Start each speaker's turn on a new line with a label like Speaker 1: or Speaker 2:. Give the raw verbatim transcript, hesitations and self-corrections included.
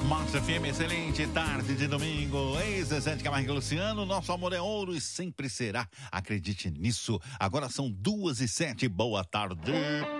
Speaker 1: Márcia F M, excelente tarde de domingo. Ei, Zezé de Camargo e Luciano, nosso amor é ouro e sempre será. Acredite nisso. Agora são duas e sete. Boa tarde.